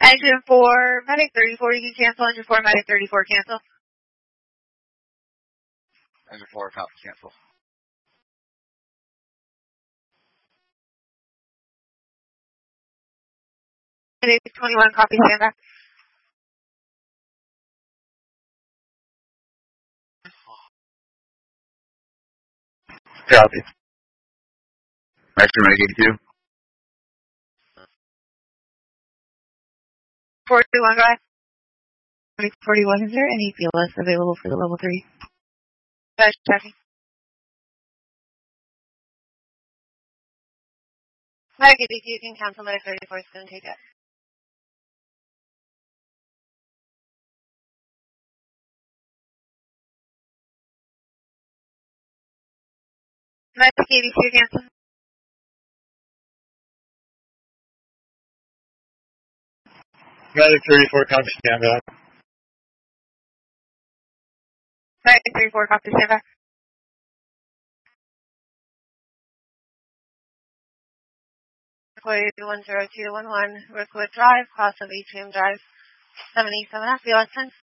Engine 4, Medic 34, you can cancel. Engine 4, Medic 34, cancel. Engine 4, copy, cancel. Medic 21, copy, stand back. Copy. Master Medic 82. 41, go ahead. 41, is there any BLS available for the level 3? Checking. Medic 82, you can cancel. Medic 34 is going to take it. Medic 82, cancel. Medic 34, copy, stand back. Medic 34, copy, stand back. Employee 10211, Rookwood Drive, cross of Atrium Drive, 787F, BLS 10.